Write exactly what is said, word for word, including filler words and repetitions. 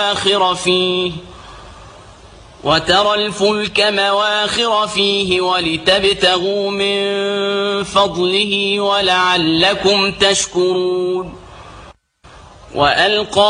مواخر فيه وترى الفلك مواخر فيه ولتبتغوا من فضله ولعلكم تشكرون. وألقى